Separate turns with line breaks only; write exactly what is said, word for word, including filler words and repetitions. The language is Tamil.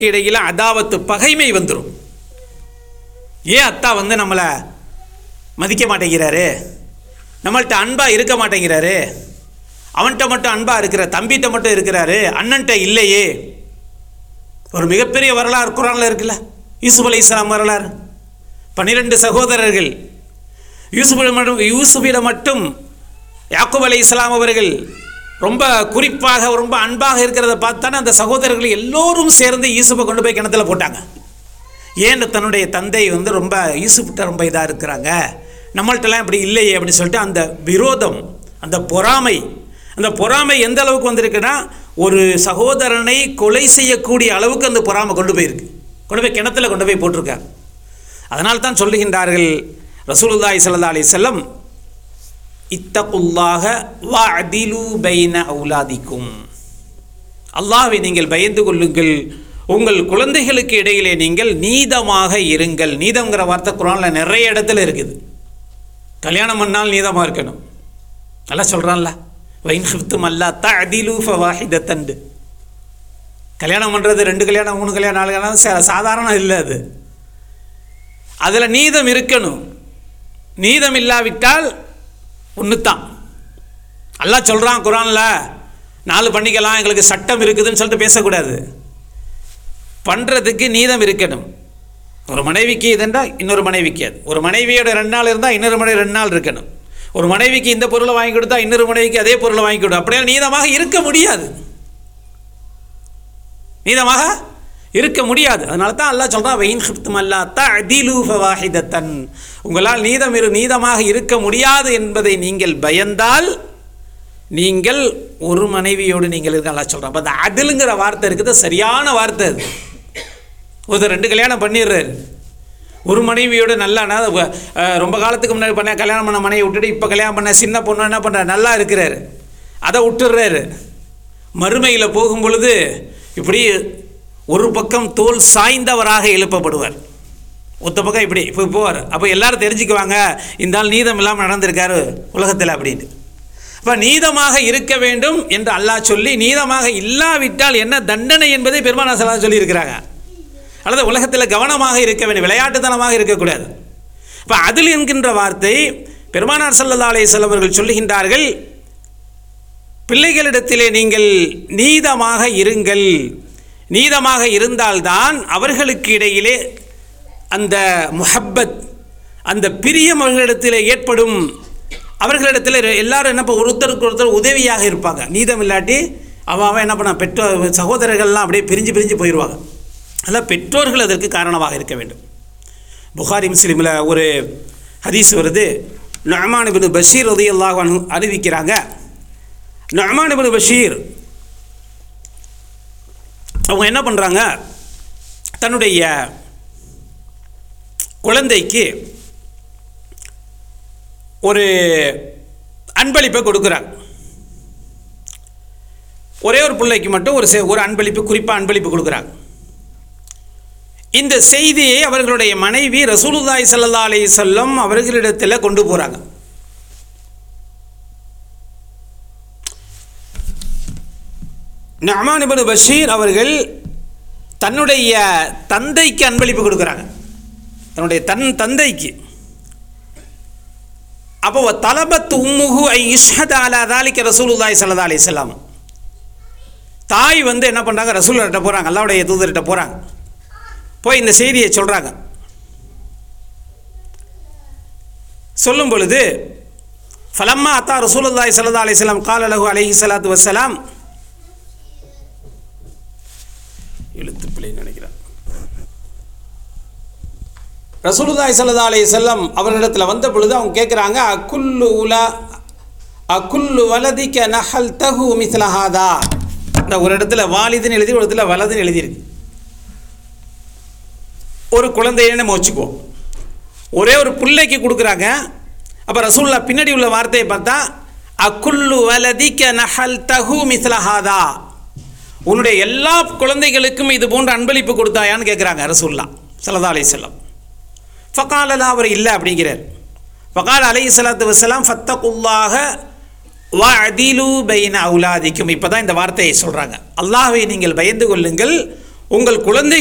இடையில் அதாவத்து பகைமை வந்துடும். ஏன் அத்தா வந்து நம்மளை மதிக்க மாட்டேங்கிறாரு, நம்மள்கிட்ட அன்பாக இருக்க மாட்டேங்கிறாரு, அவன்கிட்ட மட்டும் அன்பாக இருக்கிற, தம்பிகிட்ட மட்டும் இருக்கிறாரு, அண்ணன்ட்ட இல்லையே. ஒரு மிகப்பெரிய வரலாறு குர்ஆனில் இருக்குல்ல, யூசுப் அலைஹிஸ்ஸலாம் வரலாறு. பன்னிரெண்டு சகோதரர்கள், யூசுஃபிடம் மட்டும் யூசுஃபிடம் மட்டும் யாக்கூப் அலைஹிஸ்ஸலாம் அவர்கள் ரொம்ப குறிப்பாக ரொம்ப அன்பாக இருக்கிறத பார்த்தானே அந்த சகோதரர்கள் எல்லோரும் சேர்ந்து யூசுஃபை கொண்டு போய் கிணத்துல போட்டாங்க. ஏன் தன்னுடைய தந்தை வந்து ரொம்ப யூசுஃப்கிட்ட ரொம்ப இதாக இருக்கிறாங்க, நம்மள்கிட்டலாம் இப்படி இல்லையே அப்படின்னு சொல்லிட்டு அந்த விரோதம், அந்த பொறாமை, அந்த பொறாமை எந்த அளவுக்கு வந்திருக்குன்னா ஒரு சகோதரனை கொலை செய்யக்கூடிய அளவுக்கு அந்த பொறாமை கொண்டு போயிருக்கு, கொண்டு போய் கிணத்துல கொண்டு போய் போட்டிருக்காங்க. அதனால் தான் சொல்லுகின்றார்கள் ரசூலுல்லாஹி ஸல்லல்லாஹு அலைஹி வஸல்லம், இத்தகுல்லாஹ வஅதிலு பைன அவுலாதிக்கும், அல்லாஹ்வை நீங்கள் பயந்து கொள்ளுங்கள், உங்கள் குழந்தைகளுக்கு இடையிலே நீங்கள் நீதமாக இருங்கள். நீதம்ங்கிற வார்த்தை குர்ஆனில் நிறைய இடத்துல இருக்குது. கல்யாணம் பண்ணால் நீதமாக இருக்கணும், நல்லா சொல்கிறான்ல, வைன் ஹிஃப்தும் அல்லா தஅதிலு ஃபவாஹிதத்தன். கல்யாணம் பண்ணுறது ரெண்டு கல்யாணம் மூணு கல்யாணம் நாலு கல்யாணம் சாதாரணம் இல்லை, அது அதில் நீதம் இருக்கணும். நீதம் இல்லாவிட்டால் ஒன்று தான். அல்லாஹ் சொல்கிறான் குர்ஆனில், நாலு பண்ணிக்கலாம், எங்களுக்கு சட்டம் இருக்குதுன்னு சொல்லிட்டு பேசக்கூடாது. பண்ணுறதுக்கு நீதம் இருக்கணும். ஒரு மனைவிக்கு இதுண்டா இன்னொரு மனைவிக்கு அது, ஒரு மனைவியோட ரெண்டு நாள் இருந்தால் இன்னொரு மனைவி ரெண்டு நாள் இருக்கணும். ஒரு மனைவிக்கு இந்த பொருளை வாங்கி கொடுத்தா இன்னொரு மனைவிக்கு அதே பொருளை வாங்கி கொடுத்தா அப்படியே நீதமாக இருக்க முடியாது, நீதமாக இருக்க முடியாது. அதனால தான் அல்லாஹ் சொல்கிறான், வைன் ஹிஃப்தும் அல்லா தஅதிலு ஃபவாஹிதத்தன், உங்களால் நீதம் இரு நீதமாக இருக்க முடியாது என்பதை நீங்கள் பயந்தால் நீங்கள் ஒரு மனைவியோடு நீங்கள் இருக்க. அல்லாஹ் சொல்கிறான். அப்போ அந்த அதிலுங்கிற வார்த்தை இருக்குது, சரியான வார்த்தை அது. ஒருத்தர் ரெண்டு கல்யாணம் பண்ணிடுறாரு, ஒரு மனைவியோடு நல்லா ரொம்ப காலத்துக்கு முன்னாடி பண்ண கல்யாணம் பண்ண மனைவி விட்டுட்டு இப்போ கல்யாணம் பண்ண சின்ன பொண்ணு என்ன பண்ணுறாரு, நல்லா இருக்கிறாரு, அதை விட்டுடுறாரு. மறுமையில் போகும் பொழுது இப்படி ஒரு பக்கம் தோல் சாய்ந்தவராக எழுப்பப்படுவார், ஒத்த பக்கம் இப்படி இப்போ போவார். அப்போ எல்லாரும் தெரிஞ்சுக்குவாங்க, இந்த ஆள் நீதம் இல்லாமல் நடந்திருக்காரு உலகத்தில் அப்படின்னு. அப்போ நீதமாக இருக்க வேண்டும் என்று அல்லாஹ் சொல்லி, நீதமாக இல்லாவிட்டால் என்ன தண்டனை என்பதை பெருமானார் ஸல்லல்லாஹு அலைஹி வஸல்லம் சொல்லியிருக்கிறாங்க. அல்லது உலகத்தில் கவனமாக இருக்க வேண்டும், விளையாட்டுத்தனமாக இருக்கக்கூடாது. இப்போ அதில் என்கின்ற வார்த்தை பெருமானார் ஸல்லல்லாஹு அலைஹி வஸல்லம் அவர்கள் சொல்லுகின்றார்கள், பிள்ளைகளிடத்திலே நீங்கள் நீதமாக இருங்கள். நீதமாக இருந்தால்தான் அவர்களுக்கு இடையிலே அந்த முஹப்பத், அந்த பிரியம் அவர்களிடத்தில் ஏற்படும். அவர்களிடத்தில் எல்லாரும் என்ன ஒருத்தருக்கு ஒருத்தர் உதவியாக இருப்பாங்க. நீதம் இல்லாட்டி அவன் அவன் என்ன பண்ண, பெற்றோர் சகோதரர்கள்லாம் அப்படியே பிரிஞ்சு பிரிஞ்சு போயிடுவாங்க. அதனால் பெற்றோர்கள் அதற்கு காரணமாக இருக்க வேண்டும். புகாரி முஸ்லிமில் ஒரு ஹதீஸ் வருது, நுஅமான் இப்னு பஷீர் ரலியல்லாஹு அன்ஹு அறிவிக்கிறாங்க. நுஅமான் இப்னு பஷீர் அவங்க என்ன பண்ணுறாங்க, தன்னுடைய குழந்தைக்கு ஒரு அன்பளிப்பை கொடுக்குறாங்க. ஒரே ஒரு பிள்ளைக்கு மட்டும் ஒரு ஒரு அன்பளிப்பு, குறிப்பாக அன்பளிப்பு கொடுக்குறாங்க. இந்த செய்தியை அவர்களுடைய மனைவி ரசூலுல்லாஹி ஸல்லல்லாஹு அலைஹி வஸல்லம் அவர்களிடத்தில் கொண்டு போகிறாங்க. நுஅமான் இப்னு பஷீர் அவர்கள் தன்னுடைய தந்தைக்கு அன்பளிப்பு கொடுக்குறாங்க, தன்னுடைய தன் தந்தைக்கு. அப்போ தலபத் உம்முஹு ஐ இஷ்ஹத அலா தாலிக ரசூலுல்லாஹி ஸல்லல்லாஹு அலைஹி வஸல்லம், தாய் வந்து என்ன பண்ணுறாங்க, ரசூலுல்லாஹ்ட்ட போகிறாங்க, அல்லாஹ்வுடைய தூதர்கிட்ட போகிறாங்க, போய் இந்த செய்தியை சொல்கிறாங்க. சொல்லும் பொழுது ஃபலம்மா அத்தா ரசூலுல்லாஹி ஸல்லல்லாஹு அலைஹி வஸல்லம் கால லஹு அலைஹி ஸலாத்து வஸ்ஸலாம், எழுத்து பிள்ளை நினைக்கிறேன், ரசூலுல்லாஹி ஸல்லல்லாஹு அலைஹி வஸல்லம் அவர்களிடத்தில் வந்த பொழுது அவங்க கேட்குறாங்க, அக்குல்லு உலா அக்குல்லு வலதிக்க நஹல் தஹு மிஸ்ல ஹாதா. இந்த ஒரு இடத்துல வாலிதுன்னு எழுதி, ஒரு இடத்துல வலதுன்னு எழுதியிருக்கு. ஒரு குழந்தையை நம்ம வச்சுக்குவோம், ஒரே ஒரு பிள்ளைக்கு கொடுக்குறாங்க. அப்போ ரசூலுல்லாஹ் பின்னாடி உள்ள வார்த்தையை பார்த்தா, அக்குல்லு வலதிக்க நஹல் தஹு மிஸ்ல ஹாதா, உன்னுடைய எல்லா குழந்தைகளுக்கும் இது போன்ற அன்பளிப்பு கொடுத்தாயான்னு கேட்குறாங்க ரசூலுல்லாஹ் ஸல்லல்லாஹு அலைஹி வஸல்லம். ஃபகாலலா, அவர் இல்லை அப்படிங்கிறார். ஃபகால அலைஹி ஸலாத்து வஸ்ஸலாம் ஃபத்தகுல்லாஹ வஅதிலு பைன அவுலாதிக்கும். இப்போ தான் இந்த வார்த்தையை சொல்கிறாங்க, அல்லாஹ்வை நீங்கள் பயந்து கொள்ளுங்கள், உங்கள் குழந்தை